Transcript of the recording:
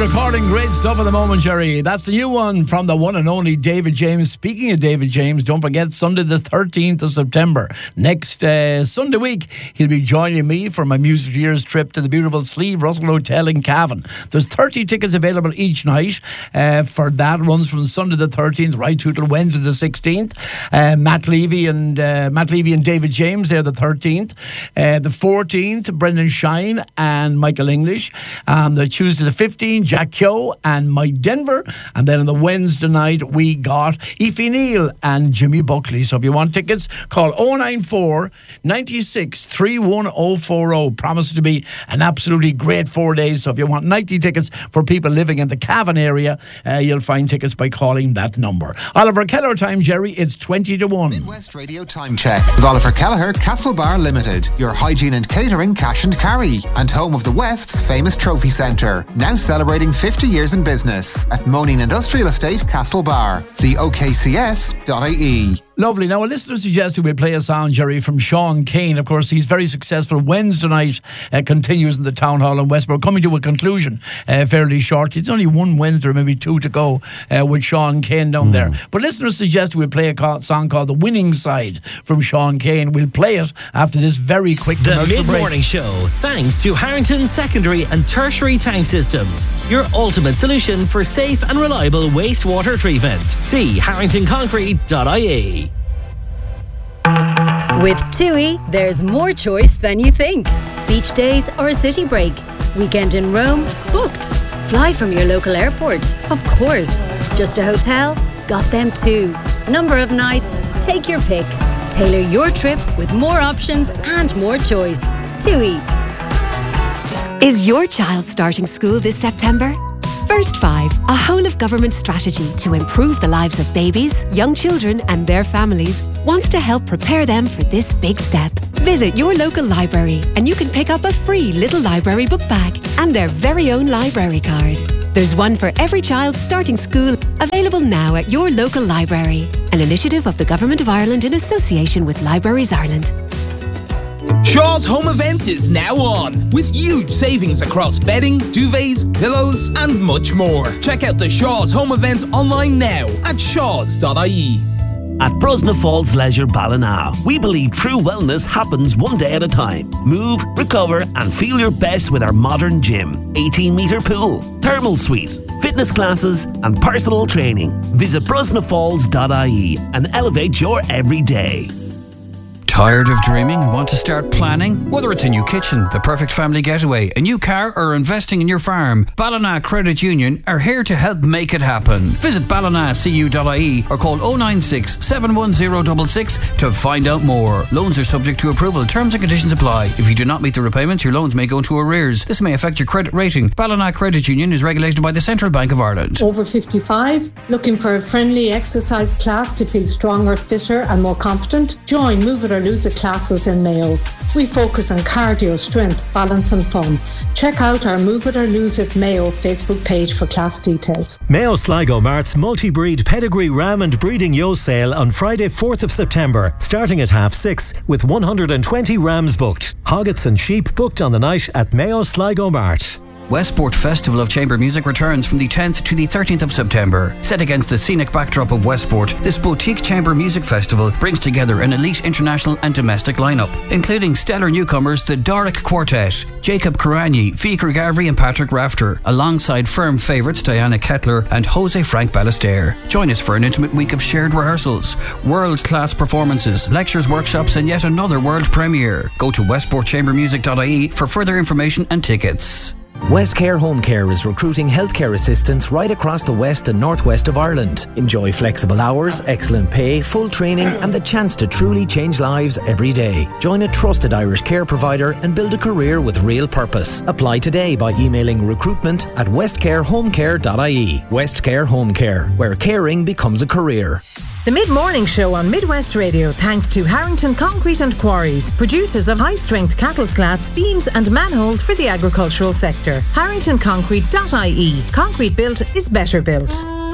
recording great stuff at the moment, Jerry. That's the new one from the one and only David James. Speaking of David James, don't forget Sunday the 13th of September. Next Sunday week, he'll be joining me for my Music Years trip to the beautiful Sleeve Russell Hotel in Cavan. There's 30 tickets available each night for that. Runs from Sunday the 13th right through till Wednesday the 16th. Matt Levy and David James, they're the 13th. The 14th, Brendan Shine and Michael English. The Tuesday the 15th, Jack Kyo and Mike Denver. And then on the Wednesday night, we got Aoife Neal and Jimmy Buckley. So if you want tickets, call 094 96 31040. Promises to be an absolutely great 4 days. So if you want 90 tickets for people living in the Cavan area, you'll find tickets by calling that number. Oliver Keller time, Jerry, it's 20 to 1. Midwest Radio Time Check with Oliver Kelleher, Castlebar Limited. Your hygiene and catering cash and carry. And home of the West's famous trophy centre. Now celebrating 50 years in business at Moaning Industrial Estate, Castlebar. See okcs.ie. Lovely. Now, a listener suggested we play a song, Jerry, from Sean Kane. Of course, he's very successful. Wednesday night continues in the Town Hall in Westborough, coming to a conclusion fairly short. It's only one Wednesday, maybe two to go with Sean Kane down there. But listeners suggested we play a song called The Winning Side from Sean Kane. We'll play it after this very quick commercial break. The Mid-Morning Show, thanks to Harrington Secondary and Tertiary Tank Systems, your ultimate solution for safe and reliable wastewater treatment. See harringtonconcrete.ie. With TUI, there's more choice than you think. Beach days or a city break. Weekend in Rome? Booked. Fly from your local airport? Of course. Just a hotel? Got them too. Number of nights? Take your pick. Tailor your trip with more options and more choice. TUI. Is your child starting school this September? First 5, a whole-of-government strategy to improve the lives of babies, young children and their families, wants to help prepare them for this big step. Visit your local library and you can pick up a free little library book bag and their very own library card. There's one for every child starting school, available now at your local library. An initiative of the Government of Ireland in association with Libraries Ireland. Shaw's Home Event is now on, with huge savings across bedding, duvets, pillows and much more. Check out the Shaw's Home Event online now at shaws.ie. At Brosna Falls Leisure Ballina, we believe true wellness happens one day at a time. Move, recover and feel your best with our modern gym, 18-metre pool, thermal suite, fitness classes and personal training. Visit brosnafalls.ie and elevate your everyday. Tired of dreaming and want to start planning? Whether it's a new kitchen, the perfect family getaway, a new car or investing in your farm, Ballina Credit Union are here to help make it happen. Visit ballinacu.ie or call 096 71066 to find out more. Loans are subject to approval. Terms and conditions apply. If you do not meet the repayments, your loans may go into arrears. This may affect your credit rating. Ballina Credit Union is regulated by the Central Bank of Ireland. Over 55? Looking for a friendly exercise class to feel stronger, fitter and more confident? Join Move It or Lose It classes in Mayo. We focus on cardio, strength, balance and fun. Check out our Move It or Lose It Mayo Facebook page for class details. Mayo Sligo Mart's multi-breed pedigree ram and breeding yo sale on Friday 4th of September, starting at 6:30 with 120 rams booked. Hoggets and sheep booked on the night at Mayo Sligo Mart. Westport Festival of Chamber Music returns from the 10th to the 13th of September. Set against the scenic backdrop of Westport, this boutique chamber music festival brings together an elite international and domestic lineup, including stellar newcomers the Doric Quartet, Jacob Karani, Fikra Gavri and Patrick Rafter, alongside firm favourites Diana Kettler and Jose Frank Ballester. Join us for an intimate week of shared rehearsals, world-class performances, lectures, workshops and yet another world premiere. Go to westportchambermusic.ie for further information and tickets. Westcare Home Care is recruiting healthcare assistants right across the west and northwest of Ireland. Enjoy flexible hours, excellent pay, full training and the chance to truly change lives every day. Join a trusted Irish care provider and build a career with real purpose. Apply today by emailing recruitment@westcarehomecare.ie. Westcare Home Care, where caring becomes a career. The Mid-Morning Show on Midwest Radio, thanks to Harrington Concrete and Quarries, producers of high-strength cattle slats, beams and manholes for the agricultural sector. harringtonconcrete.ie. Concrete built is better built.